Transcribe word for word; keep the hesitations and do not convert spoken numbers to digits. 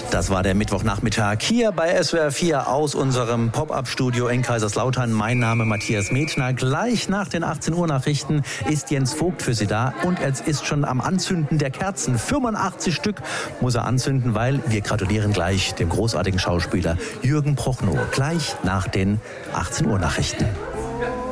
Das war der Mittwochnachmittag hier bei S W R vier aus unserem Pop-Up-Studio in Kaiserslautern. Mein Name Matthias Metner. Gleich nach den achtzehn Uhr Nachrichten ist Jens Vogt für Sie da. Und er ist schon am Anzünden der Kerzen. fünfundachtzig Stück muss er anzünden, weil wir gratulieren gleich dem großartigen Schauspieler Jürgen Prochnow. Gleich nach den achtzehn Uhr Nachrichten.